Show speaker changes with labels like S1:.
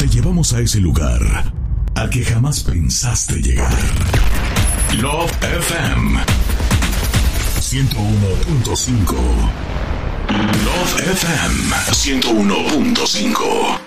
S1: Te llevamos a ese lugar al que jamás pensaste llegar. Love FM 101.5. Love FM 101.5.